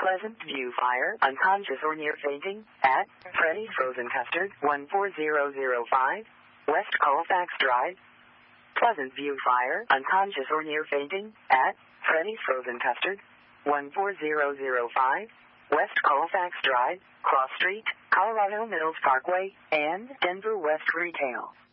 Pleasant View Fire, unconscious or near fainting, at Freddy's Frozen Custard, 14005, West Colfax Drive. Pleasant View Fire, unconscious or near fainting, at Freddy's Frozen Custard, 14005, West Colfax Drive, Cross Street, Colorado Mills Parkway, and Denver West Retail.